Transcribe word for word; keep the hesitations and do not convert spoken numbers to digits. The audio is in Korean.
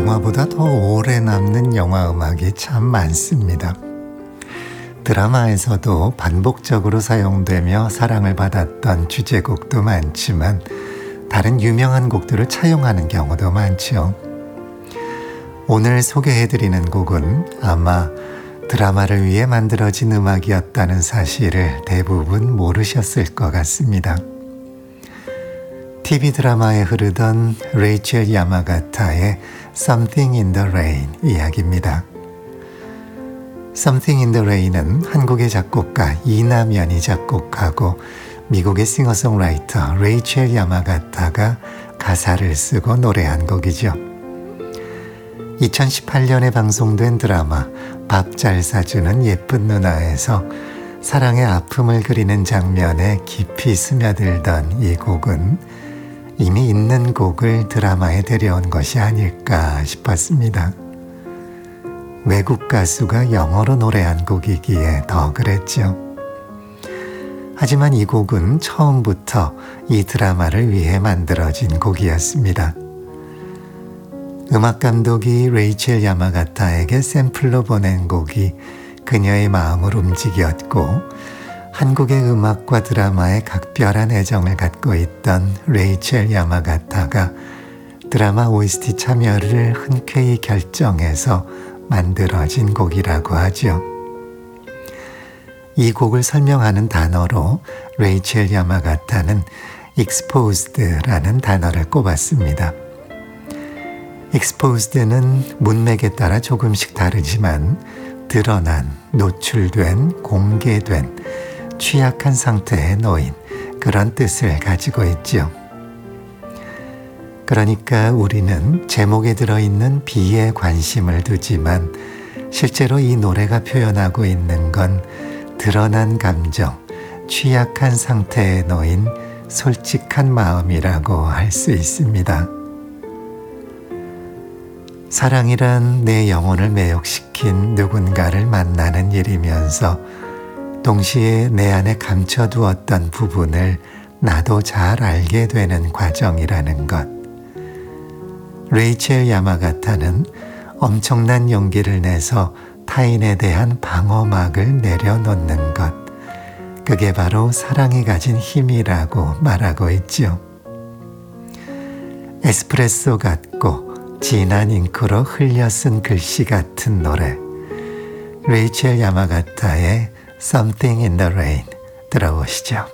영화보다 더 오래 남는 영화 음악이 참 많습니다. 드라마에서도 반복적으로 사용되며 사랑을 받았던 주제곡도 많지만 다른 유명한 곡들을 차용하는 경우도 많죠. 오늘 소개해드리는 곡은 아마 드라마를 위해 만들어진 음악이었다는 사실을 대부분 모르셨을 것 같습니다. 티비 드라마에 흐르던 레이첼 야마가타의 Something in the Rain 이야기입니다. Something in the Rain은 한국의 작곡가 이남연이 작곡하고 미국의 싱어송라이터 레이첼 야마가타가 가사를 쓰고 노래한 곡이죠. 이천십팔 년에 방송된 드라마 밥 잘 사주는 예쁜 누나에서 사랑의 아픔을 그리는 장면에 깊이 스며들던 이 곡은 이미 있는 곡을 드라마에 데려온 것이 아닐까 싶었습니다. 외국 가수가 영어로 노래한 곡이기에 더 그랬죠. 하지만 이 곡은 처음부터 이 드라마를 위해 만들어진 곡이었습니다. 음악 감독이 레이첼 야마가타에게 샘플로 보낸 곡이 그녀의 마음을 움직였고 한국의 음악과 드라마에 각별한 애정을 갖고 있던 레이첼 야마가타가 드라마 오에스티 참여를 흔쾌히 결정해서 만들어진 곡이라고 하죠. 이 곡을 설명하는 단어로 레이첼 야마가타는 exposed라는 단어를 꼽았습니다. exposed는 문맥에 따라 조금씩 다르지만 드러난, 노출된, 공개된, 취약한 상태에 놓인 그런 뜻을 가지고 있죠. 그러니까 우리는 제목에 들어있는 비에 관심을 두지만 실제로 이 노래가 표현하고 있는 건 드러난 감정, 취약한 상태에 놓인 솔직한 마음이라고 할 수 있습니다. 사랑이란 내 영혼을 매혹시킨 누군가를 만나는 일이면서 동시에 내 안에 감춰두었던 부분을 나도 잘 알게 되는 과정이라는 것. 레이첼 야마가타는 엄청난 용기를 내서 타인에 대한 방어막을 내려놓는 것. 그게 바로 사랑이 가진 힘이라고 말하고 있죠. 에스프레소 같고 진한 잉크로 흘려 쓴 글씨 같은 노래. 레이첼 야마가타의 Something in the Rain 들어보시죠.